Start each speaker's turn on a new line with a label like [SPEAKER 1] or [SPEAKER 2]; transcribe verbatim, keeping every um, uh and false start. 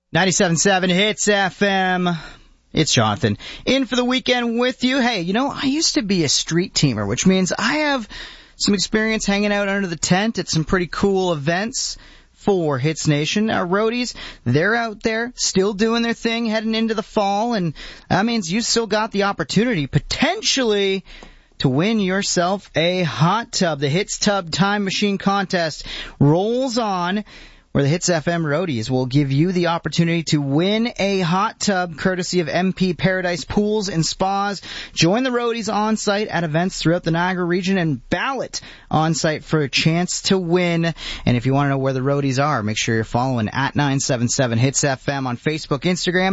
[SPEAKER 1] ninety-seven point seven Hits F M. It's Jonathan. In for the weekend with you. Hey, you know, I used to be a street teamer, which means I have some experience hanging out under the tent at some pretty cool events for Hits Nation. Our roadies, they're out there still doing their thing heading into the fall, and that means you still got the opportunity potentially to win yourself a hot tub. The Hits Tub Time Machine Contest rolls on, where the Hits F M roadies will give you the opportunity to win a hot tub courtesy of M P Paradise Pools and Spas. Join the roadies on site at events throughout the Niagara region and ballot on site for a chance to win. And if you want to know where the roadies are, make sure you're following at nine seven seven Hits F M on Facebook, Instagram,